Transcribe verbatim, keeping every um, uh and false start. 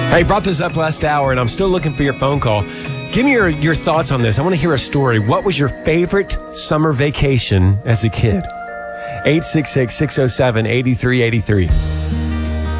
Hey, brought this up last hour, and I'm still looking for your phone call. Give me your, your thoughts on this. I want to hear a story. What was your favorite summer vacation as a kid? eight six six, six oh seven, eight three eight three.